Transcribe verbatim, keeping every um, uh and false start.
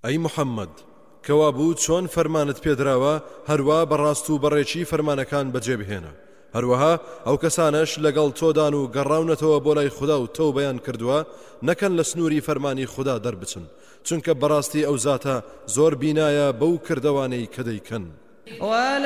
ئەی محەممەد کەوا بوو چۆن فەرمانت پێدراوە هەروە بەڕاست و بەڕێکی فەرمانەکان بەجێبهێنە هەروەها ئەو کەسانش لەگەڵ تۆدان و گەڕاونەتەوە بۆ لای خوددا و تۆ بەیان کردووە نەکەن لە سنووری فەرمانی خوددا دەربچن چونکە بەڕاستی ئەو زاتە زۆر بینایە بەو کردەوانەی کە دەیکەن.